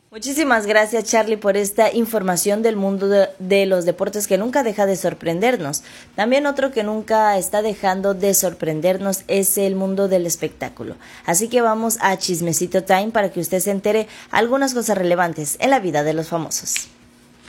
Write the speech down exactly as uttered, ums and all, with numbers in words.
Muchísimas gracias, Charlie, por esta información del mundo de, de los deportes que nunca deja de sorprendernos. También otro que nunca está dejando de sorprendernos es el mundo del espectáculo. Así que vamos a Chismecito Time para que usted se entere algunas cosas relevantes en la vida de los famosos.